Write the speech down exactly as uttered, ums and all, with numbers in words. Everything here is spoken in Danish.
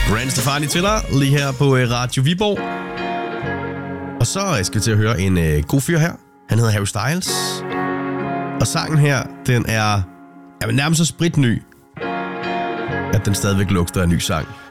Gwen Stefani til dig, lige her på Radio Viborg. Og så skal vi til at høre en øh, god fyr her. Han hedder Harry Styles. Og sangen her, den er, er nærmest så spritny, at den stadigvæk lugter af en ny sang.